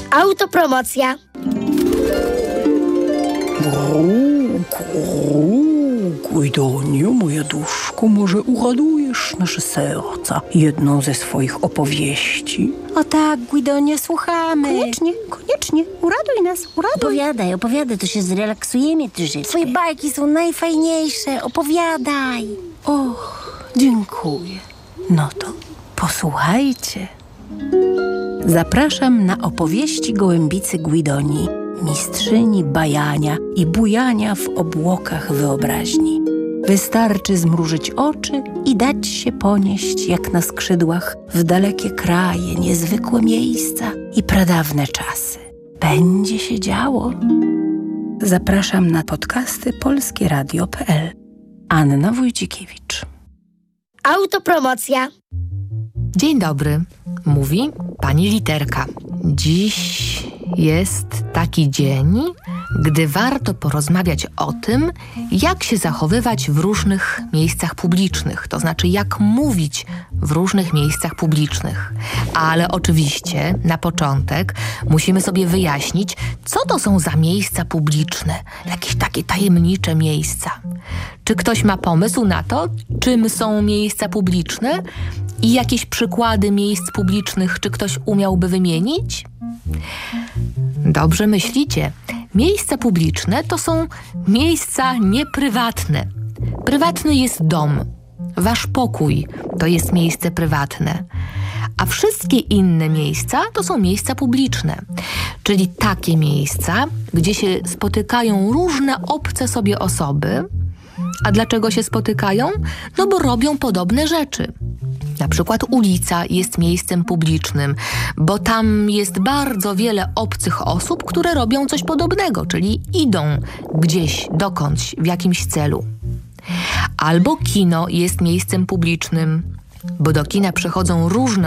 Autopromocja. Guidoniu, moja duszko, może uradujesz nasze serca jedną ze swoich opowieści? O tak, Guidonio, słuchamy. Koniecznie. Uraduj nas, uraduj. Opowiadaj, to się zrelaksujemy troszeczkę. Twoje bajki są najfajniejsze, opowiadaj. Och, dziękuję. No to posłuchajcie. Zapraszam na opowieści gołębicy Guidonii, mistrzyni bajania i bujania w obłokach wyobraźni. Wystarczy zmrużyć oczy i dać się ponieść jak na skrzydłach w dalekie kraje, niezwykłe miejsca i pradawne czasy. Będzie się działo. Zapraszam na podcasty polskieradio.pl. Anna Wójcikiewicz. Autopromocja. Dzień dobry, mówi pani Literka. Dziś jest taki dzień, gdy warto porozmawiać o tym, jak się zachowywać w różnych miejscach publicznych, to znaczy jak mówić w różnych miejscach publicznych. Ale oczywiście na początek musimy sobie wyjaśnić, co to są za miejsca publiczne, jakieś takie tajemnicze miejsca. Czy ktoś ma pomysł na to, czym są miejsca publiczne? I jakieś przykłady miejsc publicznych, czy ktoś umiałby wymienić? Dobrze myślicie. Miejsca publiczne to są miejsca nieprywatne. Prywatny jest dom. Wasz pokój to jest miejsce prywatne. A wszystkie inne miejsca to są miejsca publiczne. Czyli takie miejsca, gdzie się spotykają różne obce sobie osoby. A dlaczego się spotykają? No bo robią podobne rzeczy. Na przykład ulica jest miejscem publicznym, bo tam jest bardzo wiele obcych osób, które robią coś podobnego, czyli idą gdzieś, dokądś, w jakimś celu. Albo kino jest miejscem publicznym, bo do kina przychodzą różne